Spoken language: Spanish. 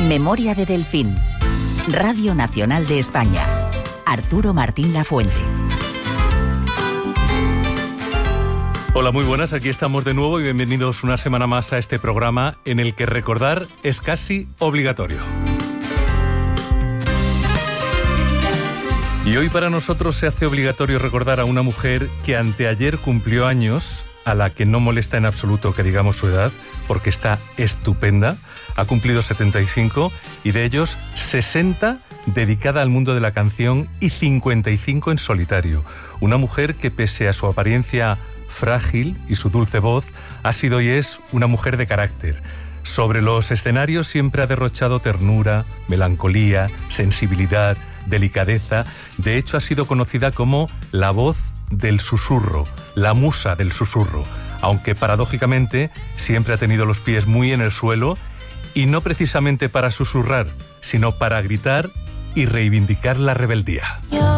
Memoria de Delfín. Radio Nacional de España. Arturo Martín Lafuente. Hola, muy buenas, aquí estamos de nuevo y bienvenidos una semana más a este programa en el que recordar es casi obligatorio. Y hoy para nosotros se hace obligatorio recordar a una mujer que anteayer cumplió años, a la que no molesta en absoluto que digamos su edad, porque está estupenda. Ha cumplido 75 y de ellos 60 dedicada al mundo de la canción y 55 en solitario. Una mujer que pese a su apariencia frágil y su dulce voz, ha sido y es una mujer de carácter. Sobre los escenarios siempre ha derrochado ternura, melancolía, sensibilidad, delicadeza. De hecho, ha sido conocida como la voz del susurro, la musa del susurro, aunque paradójicamente siempre ha tenido los pies muy en el suelo y no precisamente para susurrar, sino para gritar y reivindicar la rebeldía.